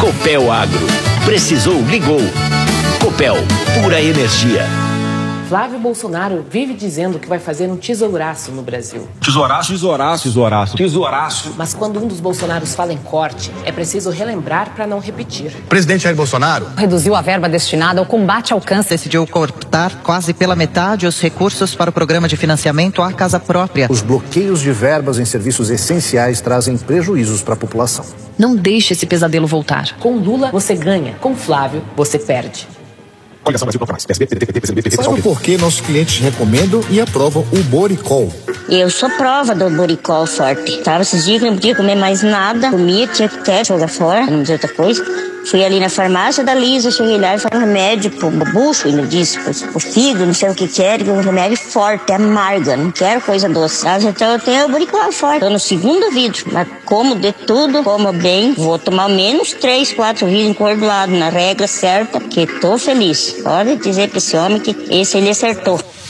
Copel Agro. Precisou, ligou. Copel, pura energia. Flávio Bolsonaro vive dizendo que vai fazer um tesouraço no Brasil. Tesouraço? Tesouraço. Mas quando um dos Bolsonaros fala em corte, é preciso relembrar para não repetir. O presidente Jair Bolsonaro reduziu a verba destinada ao combate ao câncer. Decidiu cortar quase pela metade os recursos para o programa de financiamento à casa própria. Os bloqueios de verbas em serviços essenciais trazem prejuízos para a população. Não deixe esse pesadelo voltar. Com Lula, você ganha. Com Flávio, você perde. Coligação Brasil Procura Mais. PSB, Sabe por que nossos clientes recomendam e aprovam o Boricol? Eu sou prova do Boricol forte. Tava esses dias que não podia comer mais nada. Comia, tinha que até jogar fora, não dizer outra coisa. Fui ali na farmácia da Lisa, cheguei lá e falei um remédio pro bucho, ainda disse, pro fígado, não sei o que era, que é um remédio forte, amarga, não quero coisa doce. Então eu tenho o Boricol forte. Tô no segundo vidro, mas como de tudo, como bem, vou tomar menos 3, 4 vidros encordoados, na regra certa, porque tô feliz. Pode dizer pra esse homem que esse ele acertou.